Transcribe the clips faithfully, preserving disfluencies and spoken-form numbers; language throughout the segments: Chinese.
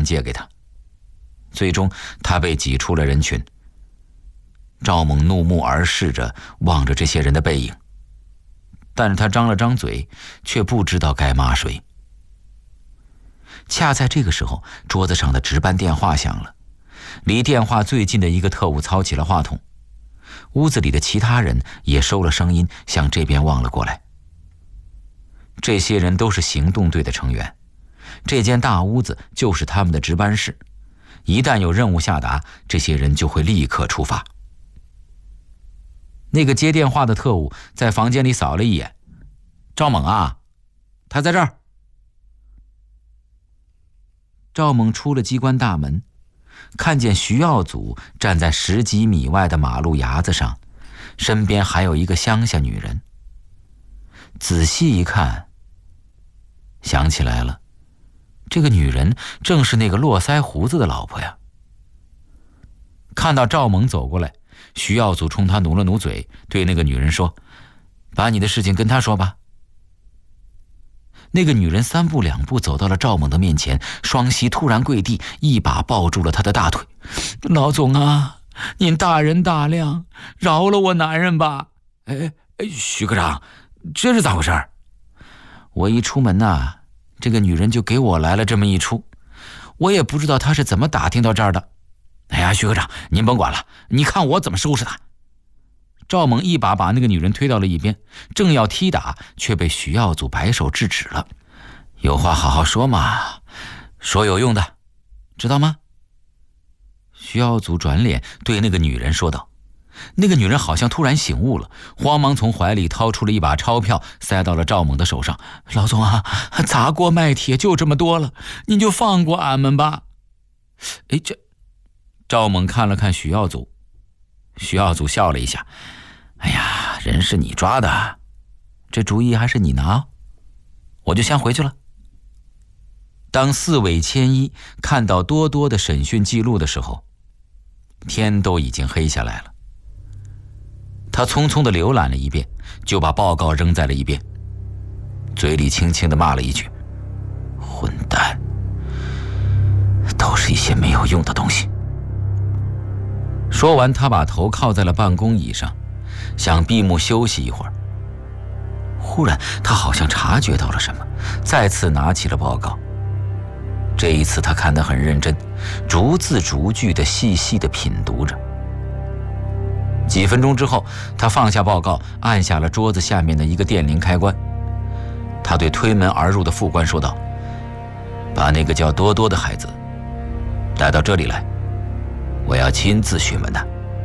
借给他。最终他被挤出了人群。赵猛怒目而视着，望着这些人的背影，但是他张了张嘴，却不知道该骂谁。恰在这个时候，桌子上的值班电话响了，离电话最近的一个特务操起了话筒。屋子里的其他人也收了声音，向这边望了过来。这些人都是行动队的成员，这间大屋子就是他们的值班室，一旦有任务下达，这些人就会立刻出发。那个接电话的特务在房间里扫了一眼，赵猛啊，他在这儿。赵猛出了机关大门，看见徐耀祖站在十几米外的马路牙子上，身边还有一个乡下女人。仔细一看，想起来了，这个女人正是那个络腮胡子的老婆呀。看到赵猛走过来，徐耀祖冲他努了努嘴，对那个女人说：“把你的事情跟他说吧。”那个女人三步两步走到了赵猛的面前，双膝突然跪地，一把抱住了他的大腿：“老总啊，您大人大量，饶了我男人吧！”哎哎，徐科长，这是咋回事？我一出门呐，这个女人就给我来了这么一出，我也不知道她是怎么打听到这儿的。哎呀，徐科长，您甭管了，你看我怎么收拾她。赵猛一把把那个女人推到了一边，正要踢打，却被徐耀祖摆手制止了。有话好好说嘛，说有用的，知道吗？徐耀祖转脸对那个女人说道。那个女人好像突然醒悟了，慌忙从怀里掏出了一把钞票，塞到了赵猛的手上。老总啊，砸锅卖铁就这么多了，您就放过俺们吧。哎，这赵猛看了看徐耀祖，徐耀祖笑了一下。哎呀，人是你抓的，这主意还是你拿，我就先回去了。当四尾千一看到多多的审讯记录的时候，天都已经黑下来了。他匆匆地浏览了一遍，就把报告扔在了一边，嘴里轻轻地骂了一句：“混蛋，都是一些没有用的东西。”说完，他把头靠在了办公椅上，想闭目休息一会儿。忽然他好像察觉到了什么，再次拿起了报告。这一次他看得很认真，逐字逐句地细细地品读着。几分钟之后，他放下报告，按下了桌子下面的一个电铃开关。他对推门而入的副官说道：“把那个叫多多的孩子带到这里来，我要亲自询问他。”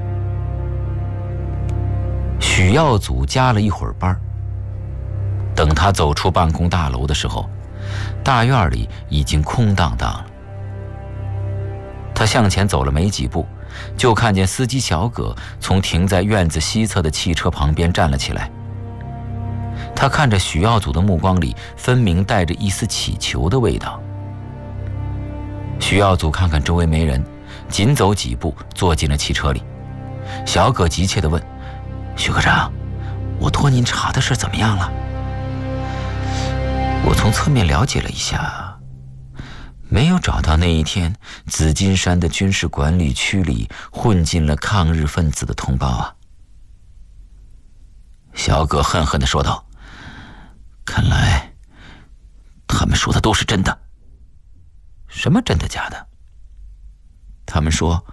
许耀祖加了一会儿班，等他走出办公大楼的时候，大院里已经空荡荡了。他向前走了没几步，就看见司机小葛从停在院子西侧的汽车旁边站了起来。他看着许耀祖的目光里分明带着一丝乞求的味道。许耀祖看看周围没人，紧走几步坐进了汽车里。小葛急切地问：“许科长，我托您查的事怎么样了？”我从侧面了解了一下，没有找到那一天紫金山的军事管理区里混进了抗日分子的同胞啊。小葛恨恨地说道：“看来他们说的都是真的。”“什么真的假的？”“他们说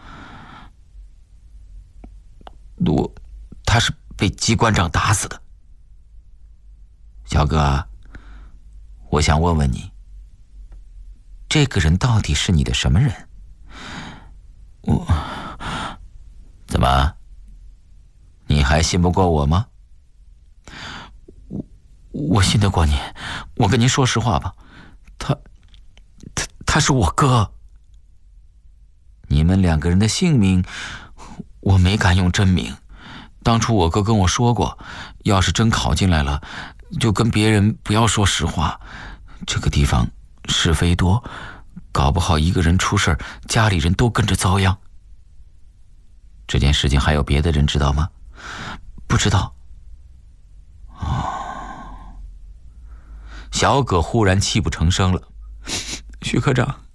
我他是被机关长打死的。”“小葛，我想问问你，这个人到底是你的什么人？”“我……怎么？你还信不过我吗？”“我我信得过你，我跟您说实话吧，他他他是我哥。你们两个人的姓名，我没敢用真名。当初我哥跟我说过，要是真考进来了，就跟别人不要说实话。这个地方是非多，搞不好一个人出事，家里人都跟着遭殃。这件事情还有别的人知道吗？”“不知道。”“哦。”小葛忽然泣不成声了。“许科长，